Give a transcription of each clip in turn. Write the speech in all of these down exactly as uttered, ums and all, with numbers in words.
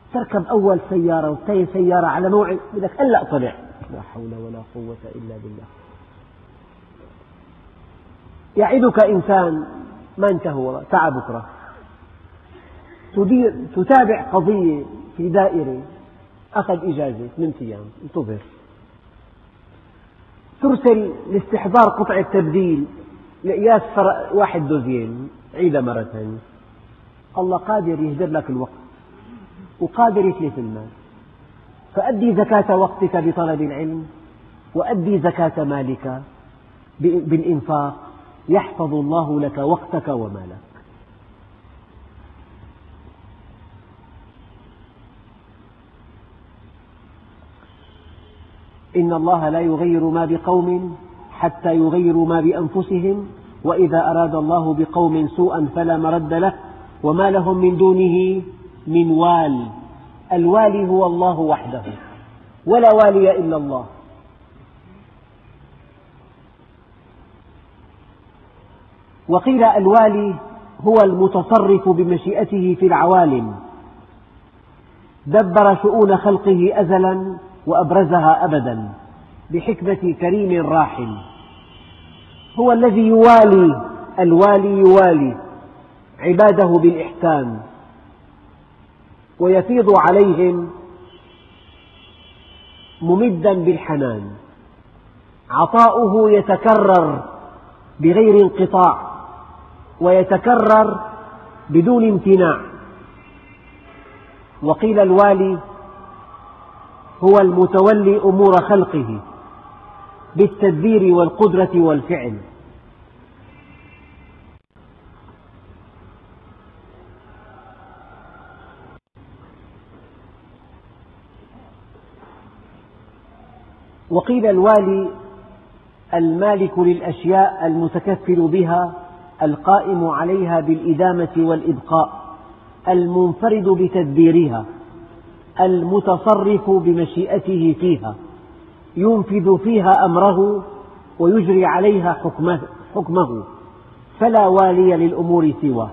تركب أول سيارة والثاني سيارة على موعد، بدك هلأ طلع، لا حول ولا قوة إلا بالله. يعدك إنسان ما انتهى، تعال بكرة، تدير تتابع قضية في دائرة، أخذ إجازة ثمانية أيام، انتظر، ترسل لاستحضار قطعة تبديل لقياس فرق واحد دوزين، عيدها مرة ثانية. الله قادر يهدر لك الوقت وقادر يتلف المال، فأدي زكاة وقتك بطلب العلم، وأدي زكاة مالك بالإنفاق، يحفظ الله لك وقتك ومالك. إن الله لا يغير ما بقوم حتى يغيروا ما بأنفسهم، وإذا أراد الله بقوم سوءا فلا مرد له وما لهم من دونه من وال. الوالي هو الله وحده، ولا والي إلا الله. وقيل الوالي هو المتصرف بمشيئته في العوالم، دبر شؤون خلقه أزلا وأبرزها أبدا بحكمة كريم راحل. هو الذي يوالي، الوالي يوالي عباده بالإحسان ويفيض عليهم ممدا بالحنان. عطاؤه يتكرر بغير انقطاع ويتكرر بدون امتناع. وقيل الوالي هو المتولي أمور خلقه بالتدبير والقدرة والفعل. وقيل الوالي المالك للأشياء المتكفل بها القائم عليها بالإدامة والإبقاء، المنفرد بتدبيرها، المتصرف بمشيئته فيها، ينفذ فيها أمره ويجري عليها حكمه, حكمه فلا والي للأمور سواه.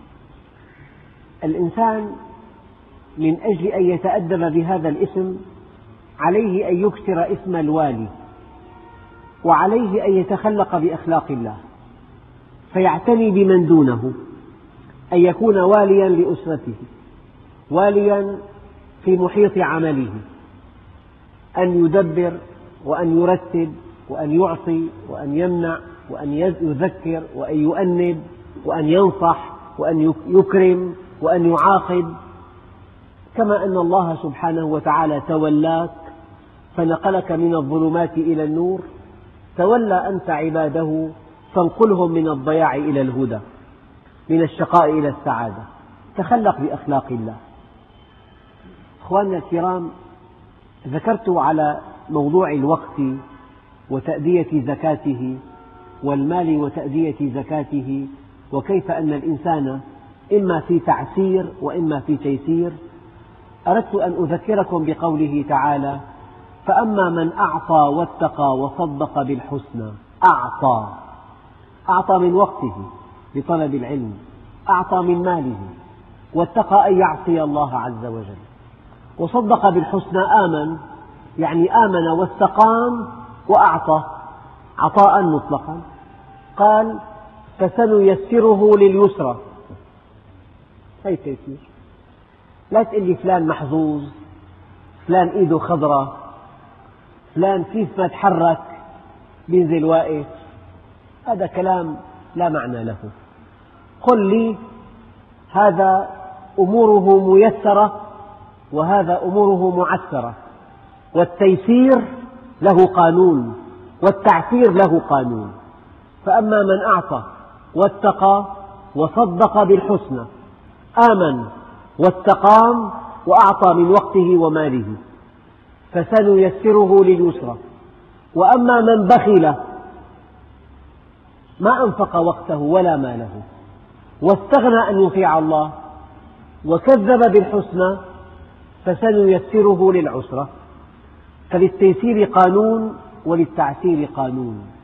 الإنسان من أجل أن يتأدب بهذا الاسم عليه أن يكثر اسم الوالي، وعليه أن يتخلق بأخلاق الله، فيعتني بمن دونه، أن يكون واليا لأسرته، واليا في محيط عمله، أن يدبر وأن يرتب وأن يعطي وأن يمنع وأن يذكر وأن يؤنب وأن ينصح وأن يكرم وأن يعاقب. كما أن الله سبحانه وتعالى تولاك فنقلك من الظلمات إلى النور، تولى أنت عباده فانقلهم من الضياع إلى الهدى، من الشقاء إلى السعادة. تخلق بأخلاق الله. أخواننا الكرام، ذكرت على موضوع الوقت وتأدية زكاته والمال وتأدية زكاته، وكيف أن الإنسان إما في تعسير وإما في تيسير. أردت أن أذكركم بقوله تعالى: فأما من أعطى واتقى وصدق بالحسنى. أعطى أعطى من وقته بطلب العلم، أعطى من ماله، واتقى أن يعصي الله عز وجل، وصدق بالحسنى آمن، يعني آمن واستقام وأعطى عطاء مطلقا. قال: فسنيسره لليسرى. هي تيسير. لا تقل لي فلان محظوظ، فلان إيده خضرة، فلان كيف ما تحرك بينزل واقف. هذا كلام لا معنى له. قل لي هذا أموره ميسرة وهذا أموره معسرة، والتيسير له قانون والتعسير له قانون. فأما من أعطى واتقى وصدق بالحسنى، آمن واستقام وأعطى من وقته وماله، فسنيسره لليسرى. وأما من بخل ما أنفق وقته ولا ماله واستغنى أن يطيع الله وكذب بالحسنى، فسنيسره للعسرى. فللتيسير قانون وللتعسير قانون.